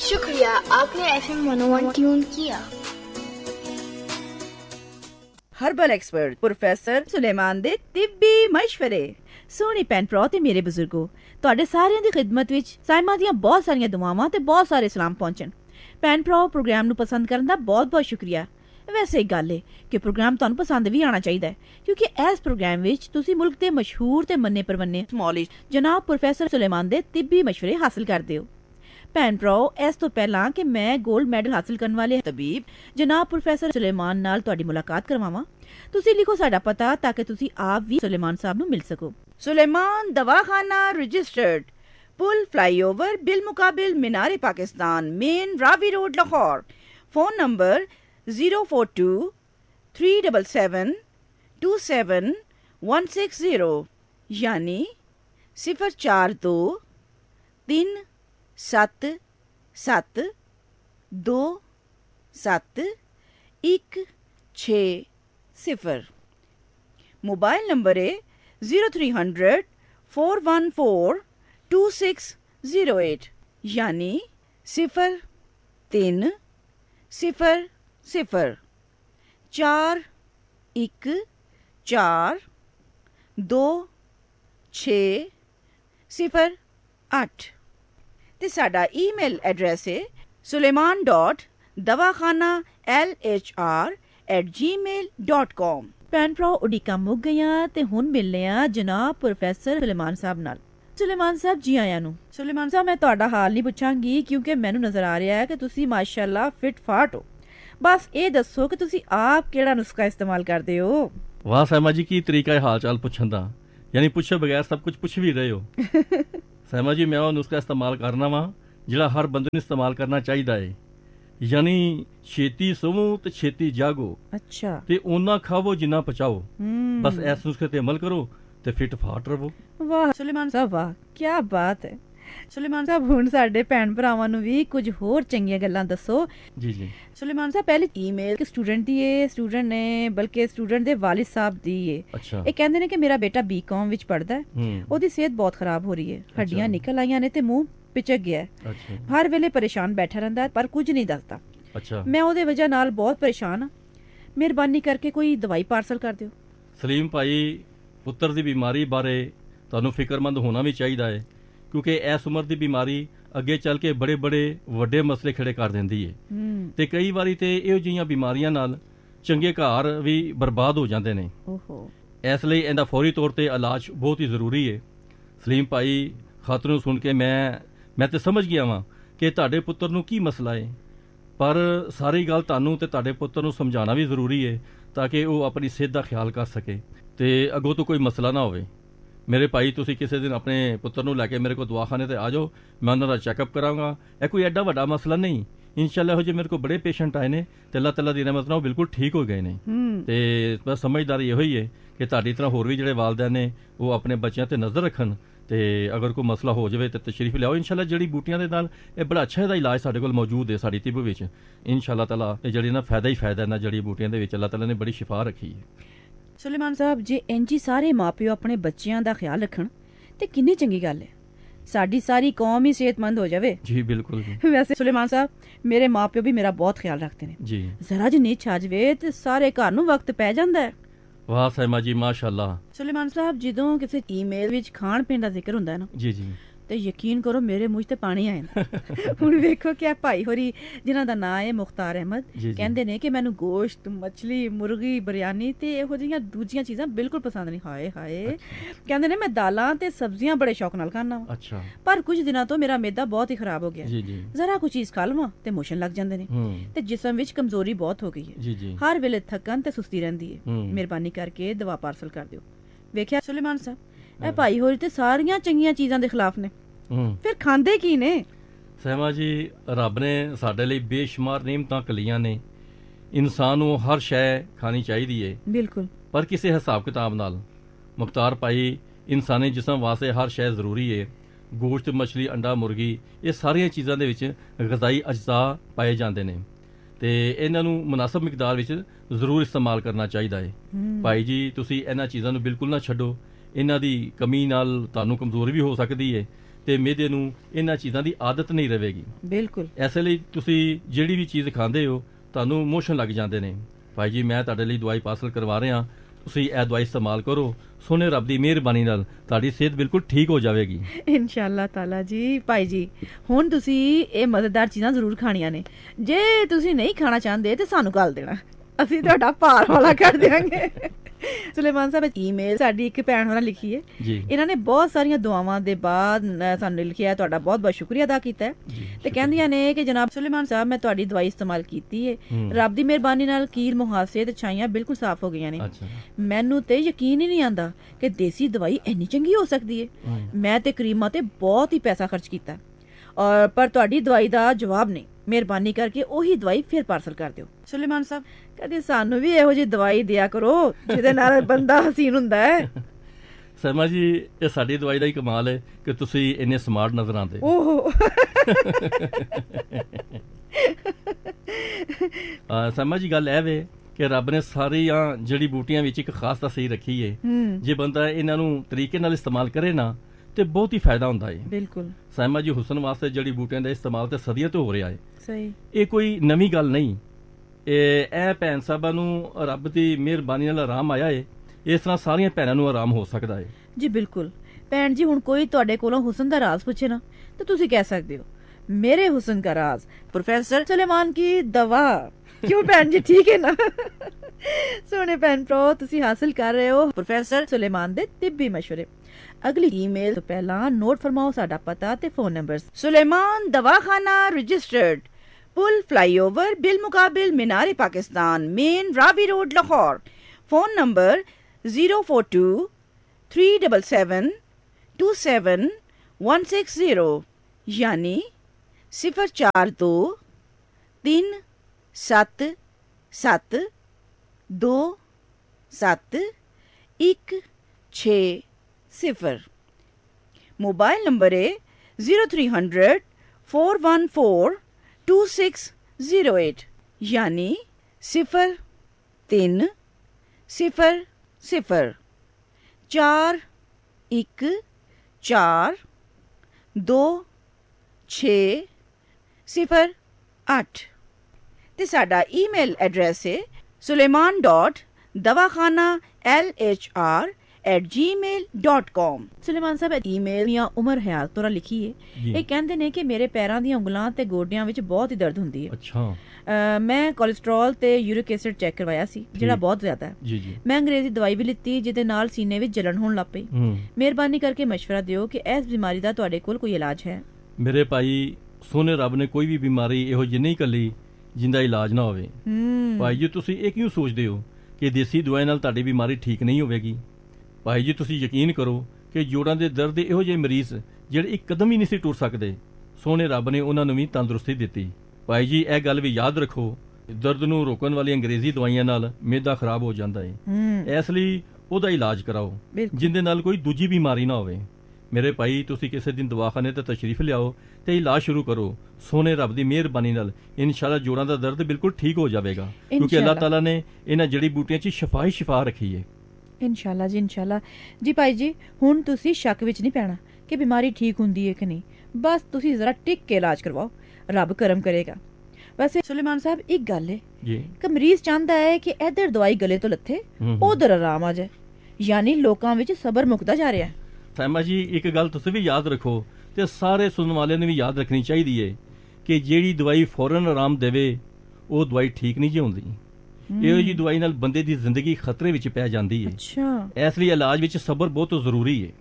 शुक्रिया, आपने FM 101 tune किया। हर्बल एक्सपर्ट प्रोफैसर सुलेमान ਦੇ ਤਿੱਬੀ ਮਸ਼ਵਰੇ। ਸੋਹਣੀ ਭੈਣ ਭਰਾ ਤੇ ਮੇਰੇ ਬਜ਼ੁਰਗੋ, ਤੁਹਾਡੇ ਸਾਰਿਆਂ ਦੀ ਖਿਦਮਤ ਵਿੱਚ ਸਾਇਮਾ ਦੀਆਂ ਬਹੁਤ ਸਾਰੀਆਂ ਦੁਆਵਾਂ ਤੇ ਬਹੁਤ ਸਾਰੇ ਸਲਾਮ ਪਹੁੰਚਣ। ਭੈਣ ਭਰਾ, ਪ੍ਰੋਗਰਾਮ ਨੂੰ ਪਸੰਦ ਕਰਨ ਦਾ ਬਹੁਤ-ਬਹੁਤ ਸ਼ੁਕਰੀਆ। ਵੈਸੇ ਇੱਕ ਗੱਲ ਹੈ ਕਿ ਪ੍ਰੋਗਰਾਮ ਤੁਹਾਨੂੰ ਪਸੰਦ ਵੀ ਆਉਣਾ ਚਾਹੀਦਾ ਹੈ, ਕਿਉਂਕਿ ਇਸ ਪ੍ਰੋਗਰਾਮ ਵਿੱਚ ਤੁਸੀਂ ਮੁਲਕ ਦੇ ਮਸ਼ਹੂਰ ਤੇ ਮੰਨੇ ਪਰਵੰਨੇ ਮੌਲਵੀ ਜਨਾਬ ਪ੍ਰੋਫੈਸਰ ਸੁਲੇਮਾਨ ਦੇ ਤਿੱਬੀ ਮਸ਼ਵਰੇ ਹਾਸਲ ਕਰਦੇ ਹੋ। ਭੈਣ ਭਰਾਓ, ਇਸ ਤੋਂ ਪਹਿਲਾਂ ਕਿ ਮੈਂ 골ਡ ਮੈਡਲ ਹਾਸਲ ਕਰਨ ਵਾਲੇ ਤਬੀਬ ਜਨਾਬ ਪ੍ਰੋਫੈਸਰ ਸੁਲੇਮਾਨ ਨਾਲ ਤੁਹਾਡੀ ਮੁਲਾਕਾਤ ਕਰਵਾਵਾਂ, ਤੁਸੀਂ ਲਿਖੋ ਸਾਡਾ ਪਤਾ ਤਾਂ ਕਿ ਤੁਸੀਂ ਆਪ ਵੀ ਸੁਲੇਮਾਨ ਸਾਹਿਬ ਨੂੰ ਮਿਲ ਸਕੋ। ਸੁਲੇਮਾਨ ਦਵਾਖਾਨਾ ਰਜਿਸਟਰਡ, ਪੁਲ ਫਲਾਈਓਵਰ ਬਿਲ ਮੁਕਾबिल मीनार Pakistan, main Ravi road, Lahore. Phone number 04237727160 यानी 0423772716। मोबाइल नंबर है 0300-414-2608 यानी 0304142608 ਤੇ ਸਾਡਾ ਈਮੇਲ ਐਡਰੈਸ ਹੈ suleiman.dawakhanalhr@gmail.com। ਭੈਣ ਭਰਾ, ਉਡੀਕਾਂ ਮੁੱਕ ਗਈਆਂ ਤੇ ਹੁਣ ਮਿਲਨੇ ਆ ਜਨਾਬ ਪ੍ਰੋਫੈਸਰ ਸੁਲੇਮਾਨ ਸਾਹਿਬ ਨਾਲ। ਸੁਲੇਮਾਨ ਸਾਹਿਬ ਜੀ ਆਇਆਂ ਨੂੰ। ਸੁਲੇਮਾਨ ਸਾਹਿਬ, ਮੈਂ ਤੁਹਾਡਾ ਹਾਲ ਨਹੀਂ ਪੁੱਛਾਂਗੀ ਕਿਉਂਕਿ ਮੈਨੂੰ ਨਜ਼ਰ ਆ ਰਿਹਾ ਹੈ ਕਿ ਤੁਸੀਂ ਮਾਸ਼ਾਅੱਲਾ ਫਿਟ ਫਾਟ ਹੋ। ਬਸ ਇਹ ਦੱਸੋ ਕਿ ਤੁਸੀਂ ਆਪ ਕਿਹੜਾ ਨੁਸਖਾ ਇਸਤੇਮਾਲ ਕਰਦੇ ਹੋ? ਵਾਹ ਸਹਿਮਾ ਜੀ, ਕੀ ਤਰੀਕਾ ਹੈ ਹਾਲ ਚਾਲ ਪੁੱਛਣ ਦਾ, ਯਾਨੀ ਪੁੱਛੇ ਬਗੈਰ ਸਭ ਕੁਝ ਪੁੱਛ ਵੀ ਰਹੇ ਹੋ। ਸਹਿਮਾ ਜੀ, ਮੈਂ ਉਹ ਨੁਸਖਾ ਇਸਤੇਮਾਲ ਕਰਨਾ ਵਾ ਜਿਹੜਾ ਹਰ ਬੰਦੇ ਨੂੰ ਇਸਤੇਮਾਲ ਕਰਨਾ ਚਾਹੀਦਾ ਹੈ, ਯਾਨੀ ਛੇਤੀ ਸੋਵੋ ਤੇ ਛੇਤੀ ਜਾਗੋ। ਅੱਛਾ। ਤੇ ਉਹਨਾਂ ਖਾਵੋ ਜਿੰਨਾ ਪਚਾਓ। ਬਸ ਇਸ ਨੁਸਖੇ ਤੇ ਅਮਲ ਕਰੋ ਤੇ ਫਿਟ ਫਾਟ ਰਹੋ। ਵਾਹ ਸੁਲੇਮਾਨ ਸਾਹਿਬ, ਵਾਹ ਕੀ ਬਾਤ ਹੈ। ਸੁਲੇਮਾਨ ਸਾਹਿਬ, ਹੁਣ ਸਾਡੇ ਭੈਣ ਭਰਾਵਾਂ ਨੂੰ ਵੀ ਕੁਝ ਹੋਰ ਚੰਗੀਆਂ ਗੱਲਾਂ ਦੱਸੋ। ਜੀ ਜੀ ਸੁਲੇਮਾਨ ਸਾਹਿਬ, ਪਹਿਲੀ ਈਮੇਲ ਸਟੂਡੈਂਟ ਦੀ ਹੈ, ਸਟੂਡੈਂਟ ਨੇ ਬਲਕਿ ਸਟੂਡੈਂਟ ਦੇ ਵਾਲਿਦ ਸਾਹਿਬ ਦੀ ਹੈ। ਅੱਛਾ। ਇਹ ਕਹਿੰਦੇ ਨੇ ਕਿ ਮੇਰਾ ਬੇਟਾ ਬੀਕਾਮ ਵਿੱਚ ਪੜ੍ਹਦਾ ਹੈ, ਉਹਦੀ ਸਿਹਤ ਬਹੁਤ ਖਰਾਬ ਹੋ ਰਹੀ ਹੈ, ਹੱਡੀਆਂ ਨਿਕਲ ਆਈਆਂ ਨੇ ਤੇ ਮੂੰਹ ਪਿਚਕ ਗਿਆ ਹੈ, ਹਰ ਵੇਲੇ ਪਰੇਸ਼ਾਨ ਬੈਠਾ ਰਹਿੰਦਾ ਹੈ ਪਰ ਕੁਝ ਨਹੀਂ ਦੱਸਦਾ। ਅੱਛਾ। ਮੈਂ ਉਹਦੇ ਵਜ੍ਹਾ ਨਾਲ ਬਹੁਤ ਪਰੇਸ਼ਾਨ ਹਾਂ, ਮਿਹਰਬਾਨੀ ਕਰਕੇ ਕੋਈ ਦਵਾਈ ਪਾਰਸਲ ਕਰ ਦਿਓ। ਸਲੀਮ ਭਾਈ, ਪੁੱਤਰ ਦੀ ਬਿਮਾਰੀ ਬਾਰੇ ਤੁਹਾਨੂੰ ਫਿਕਰਮੰਦ ਹੋਣਾ ਵੀ ਚਾਹੀਦਾ ਹੈ, ਕਿਉਂਕਿ ਇਸ ਉਮਰ ਦੀ ਬਿਮਾਰੀ ਅੱਗੇ ਚੱਲ ਕੇ ਬੜੇ ਵੱਡੇ ਮਸਲੇ ਖੜੇ ਕਰ ਦਿੰਦੀ ਹੈ ਤੇ ਕਈ ਵਾਰੀ ਤੇ ਇਹੋ ਜਿਹੀਆਂ ਬਿਮਾਰੀਆਂ ਨਾਲ ਚੰਗੇ ਘਰ ਵੀ ਬਰਬਾਦ ਹੋ ਜਾਂਦੇ ਨੇ। ਇਸ ਲਈ ਇਹਦਾ ਫੌਰੀ ਤੌਰ ਤੇ ਇਲਾਜ ਬਹੁਤ ਹੀ ਜ਼ਰੂਰੀ ਹੈ। ਸਲੀਮ ਭਾਈ, ਖਤ ਨੂੰ ਸੁਣ ਕੇ ਮੈਂ ਤੇ ਸਮਝ ਗਿਆ ਵਾਂ ਕਿ ਤੁਹਾਡੇ ਪੁੱਤਰ ਨੂੰ ਕੀ ਮਸਲਾ ਹੈ, ਪਰ ਸਾਰੀ ਗੱਲ ਤੁਹਾਨੂੰ ਤੇ ਤੁਹਾਡੇ ਪੁੱਤਰ ਨੂੰ ਸਮਝਾਉਣਾ ਵੀ ਜ਼ਰੂਰੀ ਹੈ ਤਾਂ ਕਿ ਉਹ ਆਪਣੀ ਸਿਹਤ ਦਾ ਖਿਆਲ ਕਰ ਸਕੇ ਤੇ ਅੱਗੋਂ ਤੋਂ ਕੋਈ ਮਸਲਾ ਨਾ ਹੋਵੇ। ਮੇਰੇ ਭਾਈ, ਤੁਸੀਂ ਕਿਸੇ ਦਿਨ ਆਪਣੇ ਪੁੱਤਰ ਨੂੰ ਲੈ ਕੇ ਮੇਰੇ ਕੋਲ ਦਵਾਖਾਨੇ ਤੇ ਆ ਜਾਓ, ਮੈਂ ਉਹਨਾਂ ਦਾ ਚੈੱਕਅਪ ਕਰਾਂਗਾ। ਇਹ ਕੋਈ ਐਡਾ ਵੱਡਾ ਮਸਲਾ ਨਹੀਂ, ਇਨਸ਼ਾਅੱਲਾ। ਇਹੋ ਜਿਹੇ ਮੇਰੇ ਕੋਲ ਬੜੇ ਪੇਸ਼ੈਂਟ ਆਏ ਨੇ ਤੇ ਅੱਲਾਹ ਤਾਲਾ ਦੀ ਰਹਿਮਤ ਨਾਲ ਉਹ ਬਿਲਕੁਲ ਠੀਕ ਹੋ ਗਏ ਨੇ। ਤੇ ਬਸ ਸਮਝਦਾਰੀ ਇਹੋ ਹੀ ਹੈ ਕਿ ਤੁਹਾਡੀ ਤਰ੍ਹਾਂ ਹੋਰ ਵੀ ਜਿਹੜੇ ਵਾਲਿदैन ਨੇ ਉਹ ਆਪਣੇ ਬੱਚਿਆਂ ਤੇ ਨਜ਼ਰ ਰੱਖਣ ਤੇ ਅਗਰ ਕੋਈ ਮਸਲਾ ਹੋ ਜਾਵੇ ਤੇ ਤਸ਼ਰੀਫ ਲਿਆਓ। ਇਨਸ਼ਾਅੱਲਾ ਜਿਹੜੀ ਬੂਟੀਆਂ ਦੇ ਨਾਲ ਇਹ ਬੜਾ ਅੱਛਾ ਇਹਦਾ ਇਲਾਜ ਸਾਡੇ ਕੋਲ ਮੌਜੂਦ ਹੈ ਸਾਡੀ ਤਿੱਬ ਵਿੱਚ। ਇਨਸ਼ਾਅੱਲਾ ਤਾਲਾ ਇਹ ਜਿਹੜੀ ਨਾ ਫਾਇਦਾ ਹੀ ਫਾਇਦਾ ਇਹਨਾਂ ਜੜੀ ਬੂਟੀਆਂ ਦੇ ਵਿੱਚ ਅੱਲਾਹ ਤਾਲਾ ਨੇ ਬੜੀ ਸ਼ਿਫਾ ਰੱਖੀ ਹੈ। ਸੁਲੇਮਾਨ ਸਾਹਿਬ, ਜੇ ਇੰਜ ਹੀ ਸਾਰੇ ਮਾਪਿਓ ਆਪਣੇ ਬੱਚਿਆਂ ਦਾ ਖਿਆਲ ਰੱਖਣ ਤੇ ਕਿੰਨੀ ਚੰਗੀ ਗੱਲ ਹੈ, ਸਾਡੀ ਸਾਰੀ ਕੌਮ ਹੀ ਸਿਹਤਮੰਦ ਹੋ ਜਾਵੇ। ਜੀ ਬਿਲਕੁਲ ਜੀ। ਵੈਸੇ ਸੁਲੇਮਾਨ ਸਾਹਿਬ, ਮੇਰੇ ਮਾਪਿਓ ਵੀ ਮੇਰਾ ਬਹੁਤ ਖਿਆਲ ਰੱਖਦੇ ਨੇ ਜੀ। ਜ਼ਰਾ ਜੀ ਨੀਂਦ ਛਾ ਜਾਵੇ ਤੇ ਸਾਰੇ ਘਰ ਨੂੰ ਵਕਤ ਪੈ ਜਾਂਦਾ ਹੈ। ਵਾਹ ਸਹਿਮਾ ਜੀ, ਮਾਸ਼ਾਅੱਲਾ। ਸੁਲੇਮਾਨ ਸਾਹਿਬ, ਜਦੋਂ ਕਿਸੇ ਈਮੇਲ ਵਿੱਚ ਖਾਣ ਪੀਣ ਦਾ ਜ਼ਿਕਰ ਹੁੰਦਾ ਹੈ ਨਾ ਜੀ ਜੀ, ਤੇ ਯਕੀਨ ਕਰੋ ਮੇਰੇ ਮੂੰਹ ਤੇ ਪਾਣੀ ਆ ਜਾਂਦਾ। ਹੁਣ ਵੇਖੋ ਕਿ ਭਾਈ ਹੋਰੀ ਜਿਨ੍ਹਾਂ ਦਾ ਨਾਂ ਹੈ ਮੁਖਤਾਰ ਅਹਿਮਦ, ਕਹਿੰਦੇ ਨੇ ਕਿ ਮੈਨੂੰ ਗੋਸ਼ਤ, ਮੱਛਲੀ, ਮੁਰਗੀ, ਬਿਰਿਆਨੀ ਤੇ ਇਹੋ ਜਿਹੀਆਂ ਦੂਜੀਆਂ ਚੀਜ਼ਾਂ ਬਿਲਕੁਲ ਪਸੰਦ ਨਹੀਂ। ਹਾਏ ਹਾਏ, ਕਹਿੰਦੇ ਨੇ ਮੈਂ ਦਾਲਾਂ ਤੇ ਸਬਜ਼ੀਆਂ ਬੜੇ ਸ਼ੌਕ ਨਾਲ ਖਾਂਦਾ ਹਾਂ। ਅੱਛਾ। ਪਰ ਕੁਝ ਦਿਨਾਂ ਤੋਂ ਮੇਰਾ ਮੈਦਾ ਬਹੁਤ ਹੀ ਖਰਾਬ ਹੋ ਗਿਆ। ਜੀ ਜੀ। ਜ਼ਰਾ ਕੁਝ ਚੀਜ਼ ਖਾ ਲਵਾਂ ਤੇ ਮੋਸ਼ਨ ਲੱਗ ਜਾਂਦੇ ਨੇ ਤੇ ਜਿਸਮ ਵਿੱਚ ਕਮਜ਼ੋਰੀ ਬਹੁਤ ਹੋ ਗਈ ਹੈ। ਜੀ ਜੀ। ਹਰ ਵੇਲੇ ਥਕਨ ਤੇ ਸੁਸਤੀ ਰਹਿੰਦੀ ਹੈ। ਮਿਹਰਬਾਨੀ ਕਰਕੇ ਦਵਾ ਪਾਰਸਲ ਕਰ ਦਿਓ। ਵੇਖਿਆ ਸੁਲੇਮਾਨ ਸਾਹਿਬ, ਇਹ ਭਾਈ ਹੋਰੀ ਤੇ ਸਾਰੀਆਂ ਚੰਗੀਆਂ ਚੀਜ਼ਾਂ ਦੇ ਖਿਲਾਫ ਨੇ, ਫਿਰ ਖਾਂਦੇ ਕੀ ਨੇ? ਸਹਿਮਾ ਜੀ, ਰੱਬ ਨੇ ਸਾਡੇ ਲਈ ਬੇਸ਼ੁਮਾਰ ਨਿਯਮਤਾਂ ਕਲੀਆਂ ਨੇ। ਇਨਸਾਨ ਨੂੰ ਹਰ ਸ਼ੈ ਖਾਣੀ ਚਾਹੀਦੀ ਹੈ, ਬਿਲਕੁਲ, ਪਰ ਕਿਸੇ ਹਿਸਾਬ ਕਿਤਾਬ ਨਾਲ। ਮੁਖਤਾਰ ਭਾਈ, ਇਨਸਾਨੀ ਜਿਸਮ ਵਾਸਤੇ ਹਰ ਸ਼ੈ ਜ਼ਰੂਰੀ ਹੈ। ਗੋਸ਼ਤ, ਮਛਲੀ, ਅੰਡਾ, ਮੁਰਗੀ, ਇਹ ਸਾਰੀਆਂ ਚੀਜ਼ਾਂ ਦੇ ਵਿੱਚ ਗ਼ਜ਼ਾਈ ਅਜਜ਼ਾ ਪਾਏ ਜਾਂਦੇ ਨੇ ਤੇ ਇਹਨਾਂ ਨੂੰ ਮੁਨਾਸਬ ਮਿਕਦਾਰ ਵਿੱਚ ਜ਼ਰੂਰ ਇਸਤੇਮਾਲ ਕਰਨਾ ਚਾਹੀਦਾ ਹੈ। ਭਾਈ ਜੀ, ਤੁਸੀਂ ਇਹਨਾਂ ਚੀਜ਼ਾਂ ਨੂੰ ਬਿਲਕੁਲ ਨਾ ਛੱਡੋ। ਇਹਨਾਂ ਦੀ ਕਮੀ ਨਾਲ ਤੁਹਾਨੂੰ ਕਮਜ਼ੋਰੀ ਵੀ ਹੋ ਸਕਦੀ ਹੈ ਤੇ ਮਿਹਦੇ ਨੂੰ ਇਹਨਾਂ ਚੀਜ਼ਾਂ ਦੀ ਆਦਤ ਨਹੀਂ ਰਹੇਗੀ। ਬਿਲਕੁਲ। ਐਸੇ ਲਈ ਤੁਸੀਂ ਜਿਹੜੀ ਵੀ ਚੀਜ਼ ਖਾਂਦੇ ਹੋ ਤੁਹਾਨੂੰ ਮੋਸ਼ਨ ਲੱਗ ਜਾਂਦੇ ਨੇ। ਭਾਈ ਜੀ ਮੈਂ ਤੁਹਾਡੇ ਲਈ ਦਵਾਈ ਪਾਰਸਲ ਕਰਵਾ ਰਿਹਾ, ਤੁਸੀਂ ਇਹ ਦਵਾਈ ਇਸਤੇਮਾਲ ਕਰੋ, ਸੋਹਣੇ ਰੱਬ ਦੀ ਮਿਹਰਬਾਨੀ ਨਾਲ ਤੁਹਾਡੀ ਸਿਹਤ ਬਿਲਕੁਲ ਠੀਕ ਹੋ ਜਾਵੇਗੀ ਇਨਸ਼ਾਅੱਲਾ ਤਾਲਾ ਜੀ। ਭਾਈ ਜੀ ਹੁਣ ਤੁਸੀਂ ਇਹ ਮਜ਼ੇਦਾਰ ਚੀਜ਼ਾਂ ਜ਼ਰੂਰ ਖਾਣੀਆਂ ਨੇ। ਜੇ ਤੁਸੀਂ ਨਹੀਂ ਖਾਣਾ ਚਾਹੁੰਦੇ ਤੇ ਸਾਨੂੰ ਘੱਲ ਦੇਣਾ, ਅਸੀਂ ਤੁਹਾਡਾ ਭਾਰ ਵਾਲਾ ਕਰ ਦਿਆਂਗੇ। ਸੁਲੇਮਾਨ ਸਾਹਿਬ ਈਮੇਲ ਸਾਡੀ ਇੱਕ ਭੈਣ ਹੋਰਾਂ ਲਿਖੀ ਹੈ ਜੀ। ਇਹਨਾਂ ਨੇ ਬਹੁਤ ਸਾਰੀਆਂ ਦੁਆਵਾਂ ਦੇ ਬਾਅਦ ਸਾਨੂੰ ਲਿਖਿਆ, ਤੁਹਾਡਾ ਬਹੁਤ ਬਹੁਤ ਸ਼ੁਕਰੀਆ ਅਦਾ ਕੀਤਾ ਹੈ ਤੇ ਕਹਿੰਦੀਆਂ ਨੇ ਕਿ ਜਨਾਬ ਸੁਲੇਮਾਨ ਸਾਹਿਬ ਮੈਂ ਤੁਹਾਡੀ ਦਵਾਈ ਇਸਤੇਮਾਲ ਕੀਤੀ ਹੈ, ਰੱਬ ਦੀ ਮਿਹਰਬਾਨੀ ਨਾਲ ਕੀਲ ਮੁਹਾਸੇ ਤੇ ਛਾਈਆਂ ਬਿਲਕੁਲ ਸਾਫ਼ ਹੋ ਗਈਆਂ ਨੇ। ਮੈਨੂੰ ਤੇ ਯਕੀਨ ਹੀ ਨਹੀਂ ਆਂਦਾ ਕਿ ਦੇਸੀ ਦਵਾਈ ਇੰਨੀ ਚੰਗੀ ਹੋ ਸਕਦੀ ਹੈ। ਮੈਂ ਤੇ ਕਰੀਮਾਂ ਤੇ ਬਹੁਤ ਹੀ ਪੈਸਾ ਖਰਚ ਕੀਤਾ ਔਰ ਪਰ ਤੁਹਾਡੀ ਦਵਾਈ ਦਾ ਜਵਾਬ ਨਹੀਂ। ਮਿਹਰਬਾਨੀ ਕਰਕੇ ਉਹੀ ਦਵਾਈ ਫਿਰ ਪਾਰਸਲ ਕਰ ਦਿਓ। ਸੁਲੇਮਾਨ ਸਾਹਿਬ ਕਦੇ ਸਾਨੂੰ ਵੀ ਇਹੋ ਜਿਹੀ ਦਵਾਈ ਦਿਆ ਕਰੋ ਜਿਹਦੇ ਨਾਲ ਬੰਦਾ ਹਸੀਨ ਹੁੰਦਾ ਹੈ। ਸ਼ਰਮਾ ਜੀ ਇਹ ਸਾਡੀ ਦਵਾਈ ਦਾ ਹੀ ਕਮਾਲ ਹੈ ਕਿ ਤੁਸੀਂ ਇੰਨੇ ਸਮਾਰਟ ਨਜ਼ਰ ਆਉਂਦੇ। ਓਹੋ ਸ਼ਰਮਾ ਜੀ ਗੱਲ ਇਹ ਵੇ ਕਿ ਰੱਬ ਨੇ ਸਾਰੀਆਂ ਜੜੀ ਬੂਟੀਆਂ ਵਿੱਚ ਇੱਕ ਖਾਸ ਤਸੀਰ ਰੱਖੀ ਹੈ। ਜੇ ਬੰਦਾ ਇਹਨਾਂ ਨੂੰ ਤਰੀਕੇ ਨਾਲ ਇਸਤੇਮਾਲ ਕਰੇ ਨਾ ਤੇ ਬਹੁਤ ਹੀ ਫਾਇਦਾ ਹੁੰਦਾ ਹੈ। ਬਿਲਕੁਲ ਸਾਇਮਾ ਜੀ ਹੁਸਨ ਵਾਸਤੇ ਜੜੀ ਬੂਟੀਆਂ ਦਾ ਇਸਤੇਮਾਲ ਤੇ ਸਦੀਆਂ ਤੋਂ ਹੋ ਰਿਹਾ ਹੈ। ਸਹੀ, ਇਹ ਕੋਈ ਨਵੀਂ ਗੱਲ ਨਹੀਂ। ਇਹ ਭੈਣ ਸਾਹਿਬਾਂ ਨੂੰ ਰੱਬ ਦੀ ਮਿਹਰਬਾਨੀ ਨਾਲ ਆਰਾਮ ਆਇਆ ਹੈ, ਇਸ ਤਰ੍ਹਾਂ ਸਾਰੀਆਂ ਭੈਣਾਂ ਨੂੰ ਆਰਾਮ ਹੋ ਸਕਦਾ ਹੈ। ਜੀ ਬਿਲਕੁਲ ਭੈਣ ਜੀ, ਹੁਣ ਕੋਈ ਤੁਹਾਡੇ ਕੋਲੋਂ ਹੁਸਨ ਦਾ ਰਾਜ਼ ਪੁੱਛੇ ਨਾ ਤਾਂ ਤੁਸੀਂ ਕਹਿ ਸਕਦੇ ਹੋ मेरे हुस्न का राज प्रोफेसर सुलेमान की दवा। क्यों भैन जी ठीक है ना? सोने भैन प्रो तुसी हासिल कर रहे हो प्रोफेसर सुलेमान दे तिब्बी मशवरे। अगली ईमेल तो पहला नोट फरमाओ साडा पता ते फोन नंबर। सुलेमान दवाखाना रजिस्टर्ड पुल फ्लाईओवर बिल मुकाबिल मीनार Pakistan main Ravi road Lahore. Phone number 042 377 27160 यानी 042 377 27160। मोबाइल नंबर है 0300 414 2608 यानी 0300 414 2608 ਤੇ ਸਾਡਾ ਈਮੇਲ ਐਡਰੈਸ ਹੈ suleiman.dawakhana@gmail.com। ਸੁਲੇਮਾਨ ਸਾਹਿਬ ਈਮੇਲ ਜਾਂ ਉਮਰ ਹਯਾਤ ਤੋਰਾ ਲਿਖੀ ਹੈ। ਇਹ ਕਹਿੰਦੇ ਨੇ ਕਿ ਮੇਰੇ ਪੈਰਾਂ ਦੀਆਂ ਉਂਗਲਾਂ ਤੇ ਗੋਡਿਆਂ ਵਿੱਚ ਬਹੁਤ ਹੀ ਦਰਦ ਹੁੰਦੀ ਹੈ। ਅੱਛਾ। ਮੈਂ ਕੋਲੇਸਟ੍ਰੋਲ ਤੇ ਯੂਰਿਕ ਐਸਿਡ ਚੈੱਕ ਕਰਵਾਇਆ ਸੀ ਜਿਹੜਾ ਬਹੁਤ ਜ਼ਿਆਦਾ ਹੈ। ਜੀ ਜੀ। ਮੈਂ ਅੰਗਰੇਜ਼ੀ ਦਵਾਈ ਵੀ ਲਿੱਤੀ ਜਿਹਦੇ ਨਾਲ ਸੀਨੇ ਵਿੱਚ ਜਲਨ ਹੋਣ ਲੱਗ ਪਈ। ਮਿਹਰਬਾਨੀ ਕਰਕੇ ਮਸ਼ਵਰਾ ਦਿਓ ਕਿ ਇਸ ਬਿਮਾਰੀ ਦਾ ਤੁਹਾਡੇ ਕੋਲ ਕੋਈ ਇਲਾਜ ਹੈ। ਮੇਰੇ ਭਾਈ ਸੋਹਣੇ ਰੱਬ ਨੇ ਕੋਈ ਵੀ ਬਿਮਾਰੀ ਇਹੋ ਜਿਹੀ ਨਹੀਂ ਕੱਲੀ ਜਿੰਦਾ ਇਲਾਜ ਨਾ ਹੋਵੇ। ਭਾਈ ਜੀ ਤੁਸੀਂ ਇਹ ਕਿਉਂ ਸੋਚਦੇ ਹੋ ਕਿ ਦੇਸੀ ਦਵਾਈ ਨਾਲ ਤੁਹਾਡੀ ਬਿਮਾਰੀ ਠੀਕ ਨਹੀਂ ਹੋਵੇਗੀ? ਭਾਈ ਜੀ ਤੁਸੀਂ ਯਕੀਨ ਕਰੋ ਕਿ ਜੋੜਾਂ ਦੇ ਦਰਦ ਦੇ ਇਹੋ ਜਿਹੇ ਮਰੀਜ਼ ਜਿਹੜੇ ਇੱਕ ਕਦਮ ਹੀ ਨਹੀਂ ਸੀ ਟੁਰ ਸਕਦੇ, ਸੋਹਣੇ ਰੱਬ ਨੇ ਉਹਨਾਂ ਨੂੰ ਵੀ ਤੰਦਰੁਸਤੀ ਦਿੱਤੀ। ਭਾਈ ਜੀ ਇਹ ਗੱਲ ਵੀ ਯਾਦ ਰੱਖੋ, ਦਰਦ ਨੂੰ ਰੋਕਣ ਵਾਲੀ ਅੰਗਰੇਜ਼ੀ ਦਵਾਈਆਂ ਨਾਲ ਮਿਹਦਾ ਖਰਾਬ ਹੋ ਜਾਂਦਾ ਹੈ। ਇਸ ਲਈ ਉਹਦਾ ਇਲਾਜ ਕਰਾਓ ਜਿੰਦੇ ਨਾਲ ਕੋਈ ਦੂਜੀ ਬਿਮਾਰੀ ਨਾ ਹੋਵੇ। ਮੇਰੇ ਭਾਈ ਤੁਸੀਂ ਕਿਸੇ ਦਿਨ ਦਵਾਖਾਨੇ ਤੇ ਤਸ਼ਰੀਫ ਲਿਆਓ ਤੇ ਇਲਾਜ ਸ਼ੁਰੂ ਕਰੋ। ਸੋਹਣੇ ਰੱਬ ਦੀ ਮਿਹਰਬਾਨੀ ਨਾਲ ਇਨਸ਼ਾਅੱਲਾ ਜੋੜਾਂ ਦਾ ਦਰਦ ਬਿਲਕੁਲ ਠੀਕ ਹੋ ਜਾਵੇਗਾ ਕਿਉਂਕਿ ਅੱਲਾਹ ਤਾਲਾ ਨੇ ਇਹਨਾਂ ਜੜੀ ਬੂਟੀਆਂ 'ਚ ਸ਼ਿਫਾ ਹੀ ਸ਼ਿਫਾ ਰੱਖੀ ਹੈ। ਇਨਸ਼ਾਅੱਲਾ ਜੀ, ਇਨਸ਼ਾਅੱਲਾ ਜੀ। ਭਾਈ ਜੀ ਹੁਣ ਤੁਸੀਂ ਸ਼ੱਕ ਵਿੱਚ ਨਹੀਂ ਪੈਣਾ ਕਿ ਬਿਮਾਰੀ ਠੀਕ ਹੁੰਦੀ ਹੈ ਕਿ ਨਹੀਂ, ਬਸ ਤੁਸੀਂ ਜ਼ਰਾ ਟਿਕ ਕੇ ਇਲਾਜ ਕਰਵਾਓ, ਰੱਬ ਕਰਮ ਕਰੇਗਾ। ਵੈਸੇ ਸੁਲੇਮਾਨ ਸਾਹਿਬ ਇੱਕ ਗੱਲ ਹੈ ਕਿ ਮਰੀਜ਼ ਚਾਹੁੰਦਾ ਹੈ ਕਿ ਇੱਧਰ ਦਵਾਈ ਗਲੇ ਤੋਂ ਲੱਥੇ ਉਧਰ ਆਰਾਮ ਆ ਜਾਏ, ਯਾਨੀ ਲੋਕਾਂ ਵਿੱਚ ਸਬਰ ਮੁੱਕਦਾ ਜਾ ਰਿਹਾ ਹੈ। ਸਾਇਮਾ ਜੀ ਇੱਕ ਗੱਲ ਤੁਸੀਂ ਵੀ ਯਾਦ ਰੱਖੋ ਤੇ ਸਾਰੇ ਸੁਣਨ ਵਾਲਿਆਂ ਨੇ ਵੀ ਯਾਦ ਰੱਖਣੀ ਚਾਹੀਦੀ ਹੈ ਕਿ ਜਿਹੜੀ ਦਵਾਈ ਫੌਰਨ ਆਰਾਮ ਦੇਵੇ ਉਹ ਦਵਾਈ ਠੀਕ ਨਹੀਂ ਜੀ ਹੁੰਦੀ। ਇਹੋ ਜਿਹੀ ਦਵਾਈ ਨਾਲ ਬੰਦੇ ਦੀ ਜ਼ਿੰਦਗੀ ਖਤਰੇ ਵਿੱਚ ਪੈ ਜਾਂਦੀ ਹੈ। ਇਸ ਲਈ ਇਲਾਜ ਵਿੱਚ ਸਬਰ ਬਹੁਤ ਜ਼ਰੂਰੀ ਹੈ।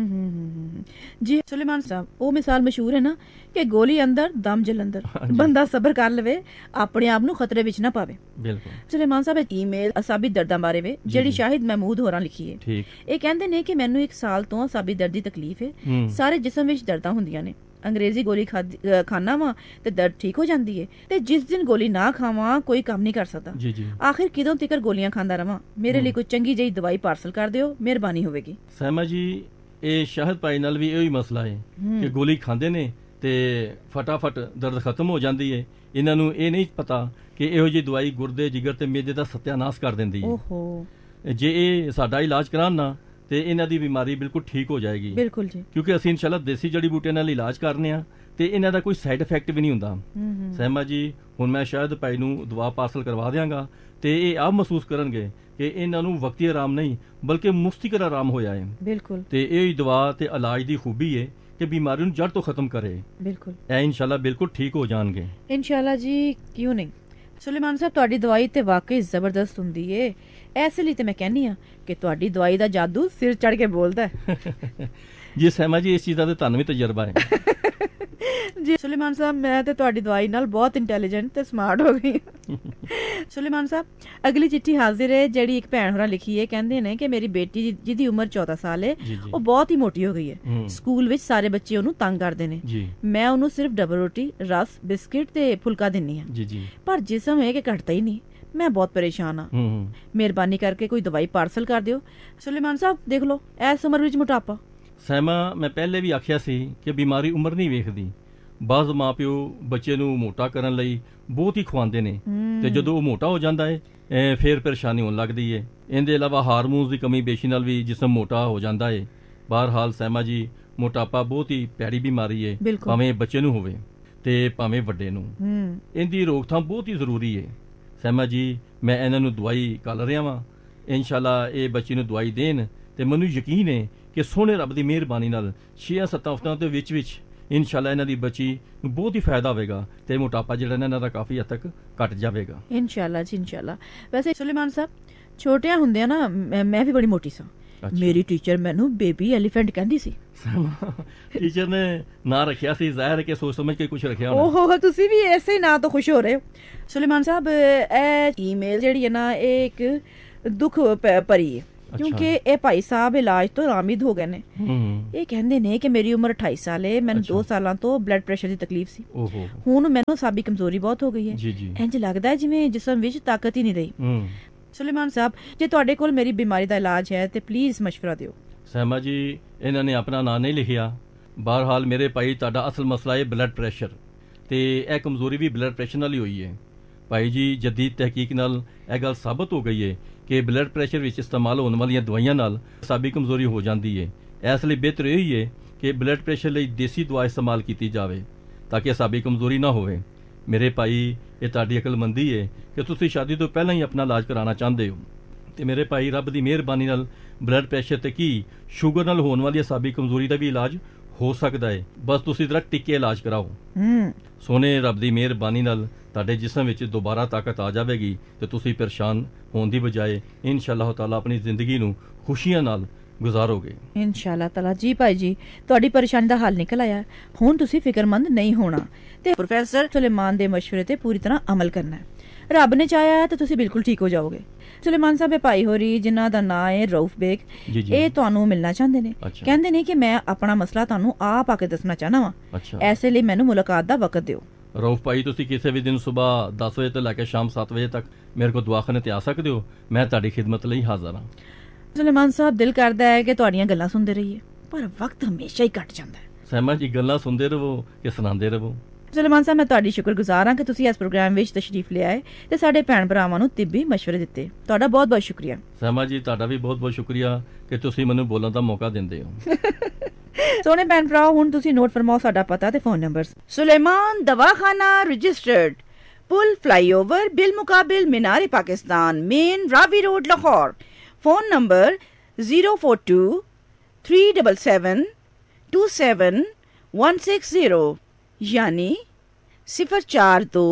ਜੀ ਸੁਲੇਮਾਨ ਸਾਹਿਬ ਉਹ ਮਿਸਾਲ ਮਸ਼ਹੂਰ ਹੈ ਨਾ ਕਿ ਗੋਲੀ ਅੰਦਰ ਦਮ ਜਲੰਦਰ। ਬੰਦਾ ਸਬਰ ਕਰ ਲਵੇ, ਆਪਣੇ ਆਪ ਨੂੰ ਖਤਰੇ ਵਿੱਚ ਨਾ ਪਾਵੇ। ਬਿਲਕੁਲ। ਸੁਲੇਮਾਨ ਸਾਹਿਬ ਈਮੇਲ ਅਸਾਬੀ ਦਰਦਾਂ ਬਾਰੇ ਵੇ ਜਿਹੜੀ ਸ਼ਾਹਿਦ ਮਹਿਮੂਦ ਹੋਰਾਂ ਲਿਖੀ ਹੈ। ਇਹ ਕਹਿੰਦੇ ਨੇ ਕਿ ਮੈਨੂੰ 1 ਸਾਲ ਤੋਂ ਅਸਾਬੀ ਦਰਦ ਦੀ ਤਕਲੀਫ ਹੈ, ਸਾਰੇ ਜਿਸਮ ਵਿੱਚ ਦਰਦਾਂ ਹੁੰਦੀਆਂ ਨੇ। ਅੰਗਰੇਜ਼ੀ ਗੋਲੀ ਖਾਣਾ ਵਾ ਤੇ ਦਰਦ ਠੀਕ ਹੋ ਜਾਂਦੀ ਹੈ ਤੇ ਜਿਸ ਦਿਨ ਗੋਲੀ ਨਾ ਖਾਵਾਂ ਕੋਈ ਕੰਮ ਨਹੀਂ ਕਰ ਸਕਦਾ। ਆਖਿਰ ਕਿਦੋਂ ਤੱਕ ਗੋਲੀਆਂ ਖਾਂਦਾ ਰਵਾਂ? ਮੇਰੇ ਲਈ ਕੋਈ ਚੰਗੀ ਜਿਹੀ ਦਵਾਈ ਪਾਰਸਲ ਕਰ ਦਿਓ, ਮਿਹਰਬਾਨੀ ਹੋਵੇਗੀ। ਸਹਿਮਾ ਜੀ ਇਹ ਸ਼ਾਹਿਦ ਭਾਈ ਨਾਲ ਵੀ ਇਹੀ ਮਸਲਾ ਹੈ ਕਿ ਗੋਲੀ ਖਾਂਦੇ ਨੇ ਤੇ ਫਟਾਫਟ ਦਰਦ ਖਤਮ ਹੋ ਜਾਂਦੀ ਹੈ। ਇਹਨਾਂ ਨੂੰ ਇਹ ਨਹੀਂ ਪਤਾ ਕਿ ਇਹੋ ਜਿਹੀ ਦਵਾਈ ਗੁਰਦੇ, ਜਿਗਰ ਤੇ ਮਿਹਦੇ ਦਾ ਸਤਿਆਨਾਸ਼ ਕਰ ਦਿੰਦੀ ਹੈ। ਜੇ ਇਹ ਸਾਡਾ ਇਲਾਜ ਕਰਾਉਣ ਨਾ ਤੇ ਇਹਨਾਂ ਦੀ ਬਿਮਾਰੀ ਬਿਲਕੁਲ ਠੀਕ ਹੋ ਜਾਏਗੀ। ਬਿਲਕੁਲ ਜੀ, ਕਿਉਂਕਿ ਅਸੀਂ ਇਨਸ਼ਾਅੱਲਾ ਦੇਸੀ ਜੜੀ ਬੂਟੀਆਂ ਨਾਲ ਇਲਾਜ ਕਰਨੇ ਆ ਤੇ ਇਹਨਾਂ ਦਾ ਕੋਈ ਸਾਈਡ ਇਫੈਕਟ ਵੀ ਨਹੀਂ ਹੁੰਦਾ। ਸਹਿਮਾ ਜੀ, ਹੁਣ ਮੈਂ ਸ਼ਾਇਦ ਭਾਈ ਨੂੰ ਦਵਾ ਪਾਰਸਲ ਕਰਵਾ ਦਿਆਂਗਾ ਤੇ ਇਹ ਆਪ ਮਹਿਸੂਸ ਕਰਨਗੇ ਕਿ ਇਹਨਾਂ ਨੂੰ ਵਕਤੀ ਆਰਾਮ ਨਹੀਂ ਬਲਕਿ ਮੁਸਤਕਿਲ ਆਰਾਮ ਹੋਇਆ ਹੈ। ਬਿਲਕੁਲ, ਤੇ ਇਹ ਦਵਾ ਤੇ ਇਲਾਜ ਦੀ ਖੂਬੀ ਹੈ ਕਿ ਬਿਮਾਰੀ ਨੂੰ ਜੜ ਤੋਂ ਖਤਮ ਕਰੇ। ਬਿਲਕੁਲ, ਇਹ ਇਨਸ਼ਾਅੱਲਾ ਬਿਲਕੁਲ ਠੀਕ ਹੋ ਜਾਣਗੇ ਇਨਸ਼ਾਅੱਲਾ ਜੀ, ਕਿਉਂ ਨਹੀਂ। ਸੁਲੇਮਾਨ ਸਾਹਿਬ, ਤੁਹਾਡੀ ਦਵਾਈ ਤੇ ਵਾਕਈ ਜ਼ਬਰਦਸਤ ਹੁੰਦੀ ਏ। ਐਸੇ ਲਈ ਤੇ ਮੈਂ ਕਹਿੰਨੀ ਆ ਕਿ ਤੁਹਾਡੀ ਦਵਾਈ ਦਾ ਜਾਦੂ ਸਿਰ ਚੜ ਕੇ ਬੋਲਦਾ ਹੈ। ਜੀ ਸਹਿਮਾ ਜੀ, ਇਸ ਚੀਜ਼ ਦਾ ਤੇ ਤੁਹਾਨੂੰ ਵੀ ਤਜਰਬਾ ਹੈ। ਜੀ ਸੁਲੇਮਾਨ ਸਾਹਿਬ, ਮੈਂ ਤੇ ਤੁਹਾਡੀ ਦਵਾਈ ਨਾਲ ਬਹੁਤ ਇੰਟੈਲੀਜੈਂਟ ਤੇ ਸਮਾਰਟ ਹੋ ਗਈ। ਸੁਲੇਮਾਨ ਸਾਹਿਬ, ਅਗਲੀ ਚਿੱਠੀ ਹਾਜ਼ਰ ਹੈ ਜਿਹੜੀ ਇੱਕ ਭੈਣ ਹੋਰਾਂ ਲਿਖੀ ਹੈ। ਕਹਿੰਦੇ ਨੇ ਕਿ ਮੇਰੀ ਬੇਟੀ ਜਿਹਦੀ ਉਮਰ 14 ਸਾਲ ਹੈ, ਉਹ ਬਹੁਤ ਹੀ ਮੋਟੀ ਹੋ ਗਈ ਹੈ। ਸਕੂਲ ਵਿੱਚ ਸਾਰੇ ਬੱਚੇ ਉਹਨੂੰ ਤੰਗ ਕਰਦੇ ਨੇ। ਮੈਂ ਉਹਨੂੰ ਸਿਰਫ ਡਬਲ ਰੋਟੀ, ਰਸ, ਬਿਸਕਿਟ ਤੇ ਫੁਲਕਾ ਦਿੰਨੀ ਆ, ਪਰ ਜਿਸਮ ਹੈ ਕਿ ਘਟਦਾ ਹੀ ਨਹੀਂ। ਮੈਂ ਬਹੁਤ ਪਰੇਸ਼ਾਨ ਆ। ਮਿਹਰਬਾਨੀ ਕਰਕੇ ਕੋਈ ਦਵਾਈ ਪਾਰਸਲ ਕਰ ਦਿਓ। ਸੁਲੇਮਾਨ ਸਾਹਿਬ, ਦੇਖ ਲਓ ਇਸ ਉਮਰ ਵਿੱਚ ਮੋਟਾਪਾ। ਸਹਿਮਾ, ਮੈਂ ਪਹਿਲੇ ਵੀ ਆਖਿਆ ਸੀ ਕਿ ਬਿਮਾਰੀ ਉਮਰ ਨਹੀਂ ਵੇਖਦੀ। ਬਾਜ਼ ਮਾਪਿਓ ਬੱਚੇ ਨੂੰ ਮੋਟਾ ਕਰਨ ਲਈ ਬਹੁਤ ਹੀ ਖਵਾਉਂਦੇ ਨੇ ਤੇ ਜਦੋਂ ਉਹ ਮੋਟਾ ਹੋ ਜਾਂਦਾ ਹੈ ਫਿਰ ਪਰੇਸ਼ਾਨੀ ਹੋਣ ਲੱਗਦੀ ਹੈ। ਇਹਦੇ ਇਲਾਵਾ ਹਾਰਮੋਨਸ ਦੀ ਕਮੀ ਬੇਸ਼ੀ ਨਾਲ ਵੀ ਜਿਸਮ ਮੋਟਾ ਹੋ ਜਾਂਦਾ ਹੈ। ਬਹਰਹਾਲ ਸਹਿਮਾ ਜੀ, ਮੋਟਾਪਾ ਬਹੁਤ ਹੀ ਭੈੜੀ ਬਿਮਾਰੀ ਹੈ, ਭਾਵੇਂ ਬੱਚੇ ਨੂੰ ਹੋਵੇ ਤੇ ਭਾਵੇਂ ਵੱਡੇ ਨੂੰ। ਇਹਦੀ ਰੋਕਥਾਮ ਬਹੁਤ ਹੀ ਜ਼ਰੂਰੀ ਹੈ। ਸਹਿਮਾ ਜੀ, ਮੈਂ ਇਹਨਾਂ ਨੂੰ ਦਵਾਈ ਕੱਲ ਰਿਹਾ ਵਾਂ। ਇਨਸ਼ਾਅੱਲਾ ਇਹ ਬੱਚੇ ਨੂੰ ਦਵਾਈ ਦੇਣ ਤੇ ਮੈਨੂੰ ਯਕੀਨ ਹੈ ਕਿ ਸੋਹਣੇ ਰੱਬ ਦੀ ਮਿਹਰਬਾਨੀ ਨਾਲ 6-7 ਹਫ਼ਤਿਆਂ ਦੇ ਵਿੱਚ ਇਨਸ਼ਾਅੱਲਾ ਇਹਨਾਂ ਦੀ ਬੱਚੀ ਨੂੰ ਬਹੁਤ ਹੀ ਫਾਇਦਾ ਹੋਵੇਗਾ ਤੇ ਮੋਟਾਪਾ ਜਿਹੜਾ ਇਹਨਾਂ ਦਾ ਕਾਫੀ ਹੱਦ ਤੱਕ ਘਟ ਜਾਵੇਗਾ। ਇਨਸ਼ਾਅੱਲਾ ਜੀ, ਇਨਸ਼ਾਅੱਲਾ। ਵੈਸੇ ਸੁਲੇਮਾਨ ਸਾਹਿਬ, ਛੋਟਿਆਂ ਹੁੰਦਿਆਂ ਨਾ ਮੈਂ ਵੀ ਬੜੀ ਮੋਟੀ ਸਾਂ। ਮੇਰੀ ਟੀਚਰ ਮੈਨੂੰ ਬੇਬੀ ਐਲੀਫੈਂਟ ਕਹਿੰਦੀ ਸੀ। ਟੀਚਰ ਨੇ ਨਾਂ ਰੱਖਿਆ ਸੀ, ਜ਼ਾਹਿਰ ਹੈ ਕਿ ਸੋਚ ਸਮਝ ਕੇ ਕੁਝ ਰੱਖਿਆ ਹੋਣਾ। ਓਹੋ, ਤੁਸੀਂ ਵੀ ਐਸੇ ਨਾਂ ਤੋਂ ਖੁਸ਼ ਹੋ ਰਹੇ ਹੋ। ਸੁਲੇਮਾਨ ਸਾਹਿਬ, ਇਹ ਈਮੇਲ ਜਿਹੜੀ ਹੈ ਨਾ, ਇਹ ਇੱਕ ਦੁੱਖ ਭਰੀ ਹੈ ਕਿਉਂਕਿ ਇਹ ਭਾਈ ਸਾਹਿਬ ਇਲਾਜ ਤੋਂ ਰਾਮਿਦ ਹੋ ਗਏ ਨੇ। ਇਹ ਕਹਿੰਦੇ ਨੇ ਕਿ ਮੇਰੀ ਉਮਰ 28 ਸਾਲ ਹੈ, ਮੈਨੂੰ 2 ਸਾਲਾਂ ਤੋਂ ਬਲੱਡ ਪ੍ਰੈਸ਼ਰ ਦੀ ਤਕਲੀਫ ਸੀ। ਹੁਣ ਮੈਨੂੰ ਸਾਬੀ ਕਮਜ਼ੋਰੀ ਬਹੁਤ ਹੋ ਗਈ ਹੈ। ਇੰਜ ਲੱਗਦਾ ਹੈ ਜਿਵੇਂ ਜਿਸਮ ਵਿੱਚ ਤਾਕਤ ਹੀ ਨਹੀਂ ਰਹੀ। ਸੁਲੇਮਾਨ ਸਾਹਿਬ, ਜੇ ਤੁਹਾਡੇ ਕੋਲ ਮੇਰੀ ਬਿਮਾਰੀ ਦਾ ਇਲਾਜ ਹੈ ਤੇ ਪਲੀਜ਼ ਮਸ਼ਵਰਾ ਦਿਓ। ਸਹਿਮਾ ਜੀ, ਇਹਨਾਂ ਨੇ ਆਪਣਾ ਨਾਂ ਨਹੀਂ ਲਿਖਿਆ। ਬਹਰਹਾਲ ਮੇਰੇ ਭਾਈ, ਤੁਹਾਡਾ ਅਸਲ ਮਸਲਾ ਹੈ ਬਲੱਡ ਪ੍ਰੈਸ਼ਰ ਤੇ ਇਹ ਕਮਜ਼ੋਰੀ ਵੀ ਬਲੱਡ ਪ੍ਰੈਸ਼ਰ ਨਾਲ ਹੀ ਹੋਈ ਹੈ। ਭਾਈ ਜੀ, ਜਦੀਦ ਤਹਿਕੀਕ ਨਾਲ ਇਹ ਗੱਲ ਸਾਬਤ ਹੋ ਗਈ ਹੈ ਕਿ ਬਲੱਡ ਪ੍ਰੈਸ਼ਰ ਵਿੱਚ ਇਸਤੇਮਾਲ ਹੋਣ ਵਾਲੀਆਂ ਦਵਾਈਆਂ ਨਾਲ ਸਾਬੀ ਕਮਜ਼ੋਰੀ ਹੋ ਜਾਂਦੀ ਹੈ। ਇਸ ਲਈ ਬਿਹਤਰ ਇਹ ਹੀ ਹੈ ਕਿ ਬਲੱਡ ਪ੍ਰੈਸ਼ਰ ਲਈ ਦੇਸੀ ਦਵਾ ਇਸਤੇਮਾਲ ਕੀਤੀ ਜਾਵੇ ਤਾਂ ਕਿ ਸਾਬੀ ਕਮਜ਼ੋਰੀ ਨਾ ਹੋਵੇ। ਮੇਰੇ ਭਾਈ, ਇਹ ਤੁਹਾਡੀ ਅਕਲਮੰਦੀ ਹੈ ਕਿ ਤੁਸੀਂ ਸ਼ਾਦੀ ਤੋਂ ਪਹਿਲਾਂ ਹੀ ਆਪਣਾ ਇਲਾਜ ਕਰਾਉਣਾ ਚਾਹੁੰਦੇ ਹੋ ਤੇ ਮੇਰੇ ਭਾਈ, ਰੱਬ ਦੀ ਮਿਹਰਬਾਨੀ ਨਾਲ ਬਲੱਡ ਪ੍ਰੈਸ਼ਰ ਤੇ ਕੀ ਸ਼ੂਗਰ ਨਾਲ ਹੋਣ ਵਾਲੀ ਸਾਬੀ ਕਮਜ਼ੋਰੀ ਦਾ ਵੀ ਇਲਾਜ ਹੋ ਸਕਦਾ ਹੈ। ਬਸ ਤੁਸੀਂ ਜ਼ਰਾ ਟਿੱਕੇ ਇਲਾਜ ਕਰਾਓ। ਸੋਹਣੇ ਰੱਬ ਦੀ ਮਿਹਰਬਾਨੀ ਨਾਲ ਤੁਹਾਡੇ ਜਿਸਮ ਵਿੱਚ ਦੁਬਾਰਾ ਤਾਕਤ ਆ ਜਾਵੇਗੀ ਤੇ ਤੁਸੀਂ ਪਰੇਸ਼ਾਨ ਹੋਣ ਦੀ ਬਜਾਏ ਇਨਸ਼ਾਅੱਲਾਹ ਤਾਲਾ ਆਪਣੀ ਜ਼ਿੰਦਗੀ ਨੂੰ ਖੁਸ਼ੀਆਂ ਨਾਲ ਗੁਜ਼ਾਰੋਗੇ। ਇਨਸ਼ਾਅੱਲਾਹ ਤਾਲਾ। ਜੀ ਭਾਈ ਜੀ, ਤੁਹਾਡੀ ਪਰੇਸ਼ਾਨੀ ਦਾ ਹੱਲ ਨਿਕਲ ਆਇਆ। ਹੁਣ ਤੁਸੀਂ ਫਿਕਰਮੰਦ ਨਹੀਂ ਹੋਣਾ ਤੇ ਪ੍ਰੋਫੈਸਰ ਸੁਲੇਮਾਨ ਦੇ ਮਸ਼ਵਰੇ ਤੇ ਪੂਰੀ ਤਰ੍ਹਾਂ ਅਮਲ ਕਰਨਾ ਹੈ। ਰੱਬ ਨੇ ਚਾਹਿਆ ਤਾਂ ਤੁਸੀਂ ਬਿਲਕੁਲ ਠੀਕ ਹੋ ਜਾਓਗੇ। ਸੁਲੇਮਾਨ ਸਾਹਿਬ, ਭਾਈ ਹੋਰੀ ਜਿਨ੍ਹਾਂ ਦਾ ਨਾਂ ਹੈ ਰਊਫ ਬੇਗ, ਇਹ ਤੁਹਾਨੂੰ ਮਿਲਣਾ ਚਾਹੁੰਦੇ ਨੇ। ਕਹਿੰਦੇ ਨੇ ਕਿ ਮੈਂ ਆਪਣਾ ਮਸਲਾ ਤੁਹਾਨੂੰ ਆਪ ਆ ਕੇ ਦੱਸਣਾ ਚਾਹਨਾ ਵਾਂ। ਐਸੇ ਲਈ ਮੈਨੂੰ ਮੁਲਾਕਾਤ ਦਾ ਵਕਤ ਦਿਓ। ਰਊਫ ਭਾਈ, ਤੁਸੀਂ ਕਿਸੇ ਵੀ ਦਿਨ ਸਵੇਰ 10 ਵਜੇ ਤੋਂ ਲੈ ਕੇ ਸ਼ਾਮ 7 ਵਜੇ ਤੱਕ ਮੇਰੇ ਕੋਲ ਦਵਾਖਾਨੇ ਤੇ ਆ ਸਕਦੇ ਹੋ। ਮੈਂ ਤੁਹਾਡੀ ਖਿਦਮਤ ਲਈ ਹਾਜ਼ਰ ਹਾਂ। ਸੁਲੇਮਾਨ ਸਾਹਿਬ, ਦਿਲ ਕਰਦਾ ਹੈ ਕਿ ਤੁਹਾਡੀਆਂ ਗੱਲਾਂ ਸੁਣਦੇ ਰਹੀਏ, ਪਰ ਵਕਤ ਹਮੇਸ਼ਾ ਹੀ ਘਟ ਜਾਂਦਾ ਹੈ। ਸਹਿਮਾ ਜੀ, ਗੱਲਾਂ ਸੁਣਦੇ ਰਹੋ ਕਿ ਸੁਣਾਉਂਦੇ ਰਹੋ। ਸੁਲੇਮਾਨ ਸਾਹਿਬ, ਮੈਂ ਤੁਹਾਡੀ ਸ਼ੁਕਰਗੁਜ਼ਾਰ ਹਾਂ ਕਿ ਤੁਸੀਂ ਇਸ ਪ੍ਰੋਗਰਾਮ ਵਿੱਚ ਤਸ਼ਰੀਫ ਲਿਆਏ ਤੇ ਸਾਡੇ ਭੈਣ ਭਰਾਵਾਂ ਨੂੰ ਤਿੱਬੀ ਮਸ਼ਵਰੇ ਦਿੱਤੇ। ਤੁਹਾਡਾ ਬਹੁਤ ਬਹੁਤ ਸ਼ੁਕਰੀਆ। ਸਹਿਮਾ ਜੀ, ਤੁਹਾਡਾ ਵੀ ਬਹੁਤ ਬਹੁਤ ਸ਼ੁਕਰੀਆ ਕਿ ਤੁਸੀਂ ਮੈਨੂੰ ਬੋਲਣ ਦਾ ਮੌਕਾ ਦਿੰਦੇ ਹੋ। ਸੋਹਣੇ ਭੈਣ ਭਰਾਓ, ਹੁਣ ਤੁਸੀਂ ਨੋਟ ਫਰਮਾਓ ਸਾਡਾ ਪਤਾ ਤੇ ਫੋਨ ਨੰਬਰ। ਸੁਲੇਮਾਨ ਦਵਾਖਾਨਾ, ਰਜਿਸਟਰਡ, ਪੁਲ ਫਲਾਈਓਵਰ, ਬਿਲ ਮੁਕਾबिल, मीनार Pakistan, main Ravi road, Lahore. Phone number 042 377 27160 यानी 042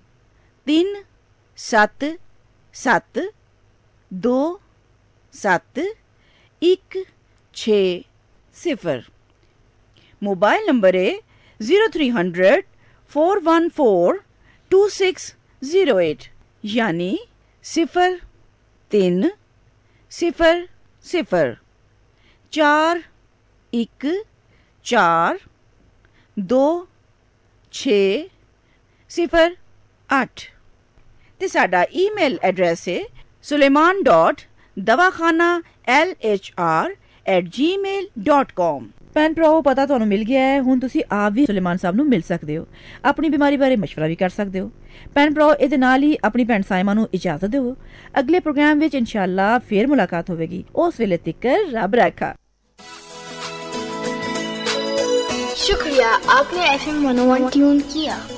377 27160। मोबाइल नंबर है 0300 414 2608 यानी 0300 4142608 ਤੇ ਸਾਡਾ ਈਮੇਲ ਐਡਰੈਸ ਹੈ suleiman.dawakhana@gmail.com। ਭੈਣ ਭਰਾਓ ਪਤਾ ਤੁਹਾਨੂੰ ਮਿਲ ਗਿਆ ਹੈ, ਹੁਣ ਤੁਸੀਂ ਆਪ ਵੀ ਸੁਲੇਮਾਨ ਸਾਹਿਬ ਨੂੰ ਮਿਲ ਸਕਦੇ ਹੋ, ਆਪਣੀ ਬਿਮਾਰੀ ਬਾਰੇ ਮਸ਼ਵਰਾ ਵੀ ਕਰ ਸਕਦੇ ਹੋ। ਭੈਣ ਭਰਾਓ ਇਹਦੇ ਨਾਲ ਹੀ ਆਪਣੀ ਭੈਣ ਸਾਇਮਾ ਨੂੰ ਇਜਾਜ਼ਤ ਦਿਓ। ਅਗਲੇ ਪ੍ਰੋਗਰਾਮ ਵਿੱਚ ਇਨਸ਼ਾਅੱਲਾ ਫੇਰ ਮੁਲਾਕਾਤ ਹੋਵੇਗੀ। ਉਸ ਵੇਲੇ ਤੱਕ ਰੱਬ ਰਾਖਾ। शुक्रिया, आपने FM 101 ट्यून किया।